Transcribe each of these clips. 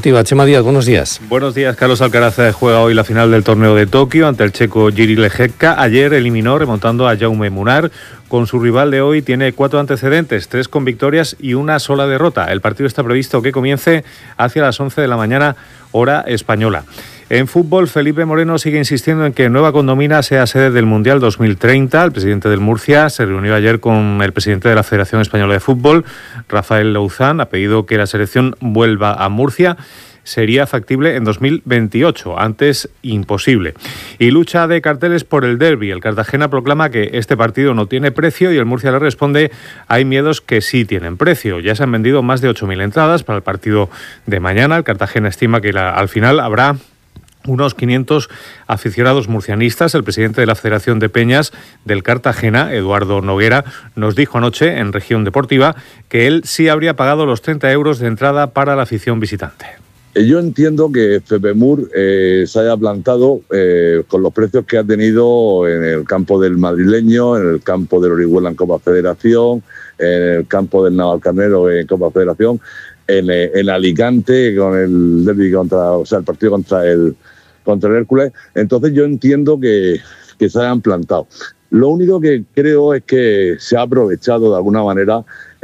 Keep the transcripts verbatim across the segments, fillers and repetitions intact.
deportiva. Chema Díaz, buenos días. Buenos días. Carlos Alcaraz juega hoy la final del torneo de Tokio ante el checo Jiří Lehecka. Ayer eliminó remontando a Jaume Munar. Con su rival de hoy tiene cuatro antecedentes, tres con victorias y una sola derrota. El partido está previsto que comience hacia las once de la mañana, hora española. En fútbol, Felipe Moreno sigue insistiendo en que Nueva Condomina sea sede del Mundial dos mil treinta. El presidente del Murcia se reunió ayer con el presidente de la Federación Española de Fútbol, Rafael Louzán. Ha pedido que la selección vuelva a Murcia. Sería factible en dos mil veintiocho, antes imposible. Y lucha de carteles por el derbi. El Cartagena proclama que este partido no tiene precio y el Murcia le responde: hay miedos que sí tienen precio. Ya se han vendido más de ocho mil entradas para el partido de mañana. El Cartagena estima que la, al final habrá unos quinientos aficionados murcianistas. El presidente de la Federación de Peñas del Cartagena, Eduardo Noguera, nos dijo anoche en Región Deportiva que él sí habría pagado los treinta euros de entrada para la afición visitante. Yo entiendo que FEPEMUR eh, se haya plantado eh, con los precios que ha tenido en el campo del madrileño, en el campo del Orihuela en Copa Federación, en el campo del Navalcarnero en Copa Federación, en, en Alicante con el derbi contra, o sea, el partido contra el contra el Hércules. Entonces yo entiendo que, que se hayan plantado. Lo único que creo es que se ha aprovechado de alguna manera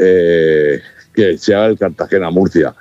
eh, que se haga el Cartagena-Murcia.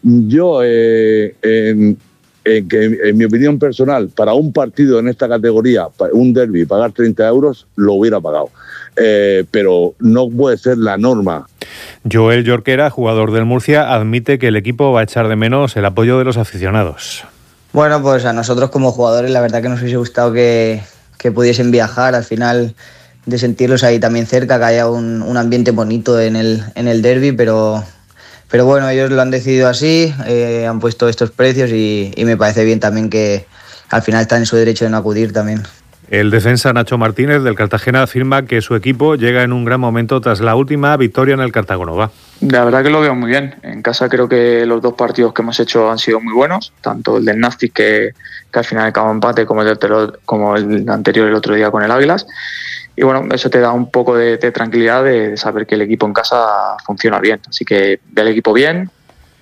Yo, eh, en, en, que, en mi opinión personal, para un partido en esta categoría, un derbi, pagar treinta euros, lo hubiera pagado. Eh, pero no puede ser la norma. Joel Jorquera, jugador del Murcia, admite que el equipo va a echar de menos el apoyo de los aficionados. Bueno, pues a nosotros como jugadores la verdad que nos hubiese gustado que, que pudiesen viajar, al final de sentirlos ahí también cerca, que haya un, un ambiente bonito en el, en el derbi, pero... Pero bueno, ellos lo han decidido así, eh, han puesto estos precios y, y me parece bien también que al final están en su derecho de no acudir también. El defensa Nacho Martínez del Cartagena afirma que su equipo llega en un gran momento tras la última victoria en el Cartagonova. La verdad que lo veo muy bien. En casa creo que los dos partidos que hemos hecho han sido muy buenos, tanto el del Nastic que, que al final acabó empate como el, del, como el anterior el otro día con el Águilas. Y bueno, eso te da un poco de, de tranquilidad de saber que el equipo en casa funciona bien. Así que ve el equipo bien.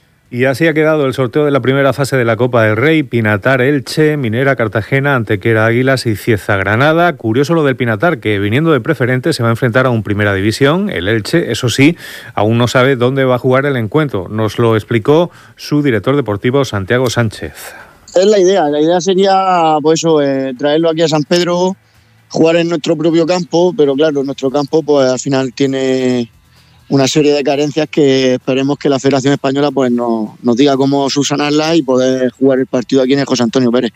Y así ha quedado el sorteo de la primera fase de la Copa del Rey. Pinatar Elche, Minera Cartagena, Antequera Águilas y Cieza Granada. Curioso lo del Pinatar, que viniendo de preferente se va a enfrentar a un Primera División. El Elche, eso sí, aún no sabe dónde va a jugar el encuentro. Nos lo explicó su director deportivo, Santiago Sánchez. Es la idea. La idea sería pues eso, eh, traerlo aquí a San Pedro, jugar en nuestro propio campo, pero claro, nuestro campo pues al final tiene una serie de carencias que esperemos que la Federación Española pues nos, nos diga cómo subsanarlas y poder jugar el partido aquí en el José Antonio Pérez.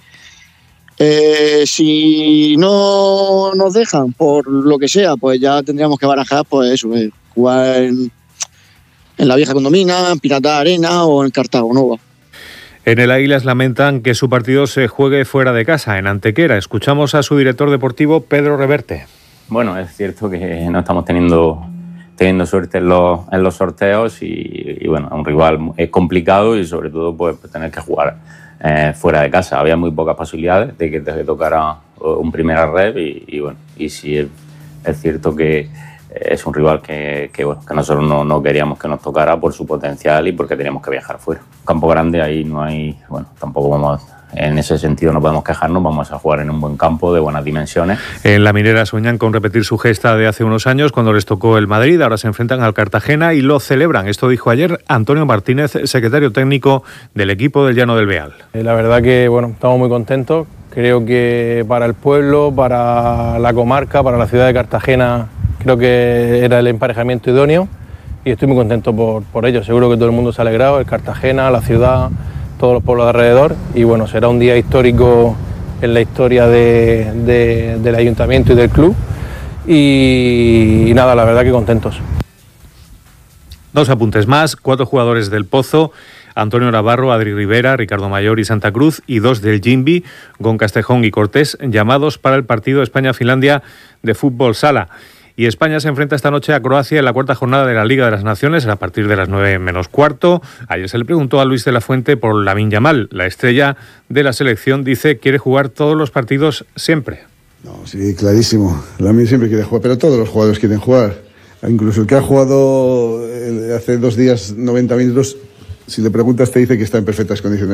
Eh, si no nos dejan, por lo que sea, pues ya tendríamos que barajar pues eso, eh, jugar en, en la Vieja Condomina, en Pirata Arena o en Cartagonova. En el Águilas lamentan que su partido se juegue fuera de casa, en Antequera. Escuchamos a su director deportivo, Pedro Reverte. Bueno, es cierto que no estamos teniendo, teniendo suerte en los, en los sorteos y, y bueno, un rival es complicado y sobre todo pues tener que jugar eh, fuera de casa. Había muy pocas posibilidades de que te tocara un primera red y, y bueno, y sí es, es cierto que es un rival que, que, bueno, que nosotros no, no queríamos que nos tocara por su potencial y porque teníamos que viajar fuera. Campo grande, ahí no hay, bueno, tampoco vamos, en ese sentido no podemos quejarnos, vamos a jugar en un buen campo de buenas dimensiones. En la Minera sueñan con repetir su gesta de hace unos años cuando les tocó el Madrid, ahora se enfrentan al Cartagena y lo celebran. Esto dijo ayer Antonio Martínez, secretario técnico del equipo del Llano del Beal. La verdad que, bueno, estamos muy contentos. Creo que para el pueblo, para la comarca, para la ciudad de Cartagena, creo que era el emparejamiento idóneo y estoy muy contento por, por ello. Seguro que todo el mundo se ha alegrado, el Cartagena, la ciudad, todos los pueblos de alrededor y bueno, será un día histórico en la historia de, de, del ayuntamiento y del club y, y nada, la verdad que contentos. Dos apuntes más, cuatro jugadores del Pozo, Antonio Navarro, Adri Rivera, Ricardo Mayor y Santa Cruz y dos del Jimbi, Gon Castejón y Cortés, llamados para el partido España-Finlandia de fútbol sala. Y España se enfrenta esta noche a Croacia en la cuarta jornada de la Liga de las Naciones a partir de las nueve menos cuarto. Ayer se le preguntó a Luis de la Fuente por Lamine Yamal. La estrella de la selección dice que quiere jugar todos los partidos siempre. No, sí, clarísimo. Lamine siempre quiere jugar, pero todos los jugadores quieren jugar. Incluso el que ha jugado hace dos días noventa minutos, si le preguntas te dice que está en perfectas condiciones.